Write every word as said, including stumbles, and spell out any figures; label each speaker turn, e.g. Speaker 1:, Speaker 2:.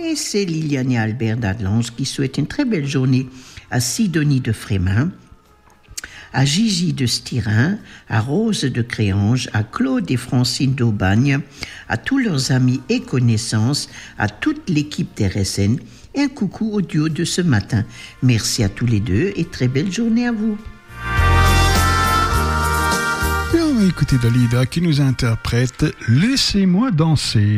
Speaker 1: Et c'est Liliane et Albert d'Adlance qui souhaitent une très belle journée à Sidonie de Frémin, à Gigi de Styrin, à Rose de Créange, à Claude et Francine d'Aubagne, à tous leurs amis et connaissances, à toute l'équipe d'R S N et un coucou au duo de ce matin. Merci à tous les deux et très belle journée à vous.
Speaker 2: Et on va écouter Dalida qui nous interprète « Laissez-moi danser ».